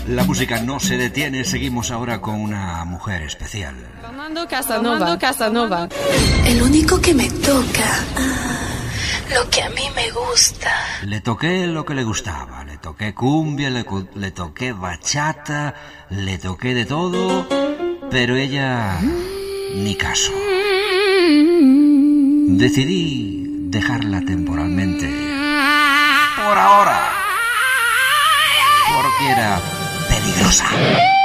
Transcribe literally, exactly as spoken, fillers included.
La música no se detiene, seguimos ahora con una mujer especial. Fernando Casanova. Fernando Casanova. El único que me toca, lo que a mí me gusta. Le toqué lo que le gustaba, le toqué cumbia, le, le toqué bachata, le toqué de todo, pero ella ni caso. Decidí dejarla temporalmente, por ahora, porque era peligrosa.